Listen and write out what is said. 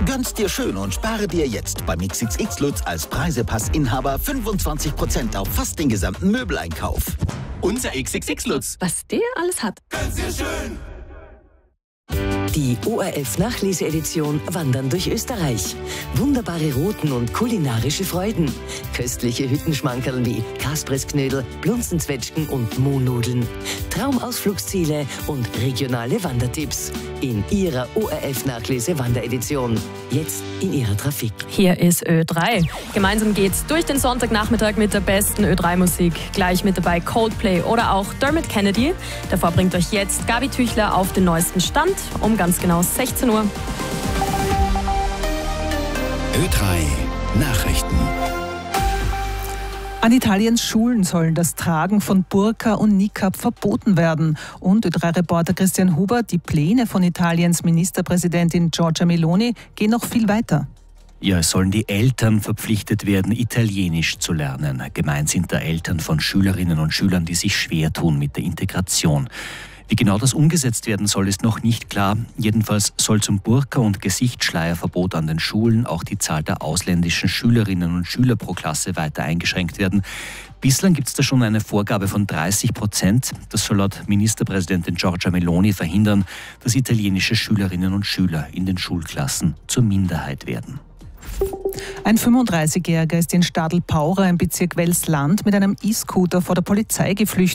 Gönn's dir schön und spare dir jetzt beim XXX Lutz als Preisepassinhaber 25% auf fast den gesamten Möbeleinkauf. Unser XXX Lutz. Was der alles hat. Gönn's dir schön. Die ORF-Nachleseedition Wandern durch Österreich. Wunderbare Routen und kulinarische Freuden. Köstliche Hüttenschmankerl wie Kaspressknödel, Blunzenzwetschgen und Mohnnudeln. Traumausflugsziele und regionale Wandertipps. In Ihrer ORF-Nachlese-Wanderedition. Jetzt in Ihrer Trafik. Hier ist Ö3. Gemeinsam geht's durch den Sonntagnachmittag mit der besten Ö3-Musik. Gleich mit dabei Coldplay oder auch Dermot Kennedy. Davor bringt euch jetzt Gabi Tüchler auf den neuesten Stand um ganz genau 16 Uhr. Ö3 Nachrichten. An Italiens Schulen sollen das Tragen von Burka und Niqab verboten werden. Und Ö3-Reporter Christian Huber, die Pläne von Italiens Ministerpräsidentin Giorgia Meloni gehen noch viel weiter. Ja, es sollen die Eltern verpflichtet werden, Italienisch zu lernen. Gemeint sind da Eltern von Schülerinnen und Schülern, die sich schwer tun mit der Integration. Wie genau das umgesetzt werden soll, ist noch nicht klar. Jedenfalls soll zum Burka- und Gesichtsschleierverbot an den Schulen auch die Zahl der ausländischen Schülerinnen und Schüler pro Klasse weiter eingeschränkt werden. Bislang gibt es da schon eine Vorgabe von 30%. Das soll laut Ministerpräsidentin Giorgia Meloni verhindern, dass italienische Schülerinnen und Schüler in den Schulklassen zur Minderheit werden. Ein 35-Jähriger ist in Stadl-Paura im Bezirk Welsland mit einem E-Scooter vor der Polizei geflüchtet.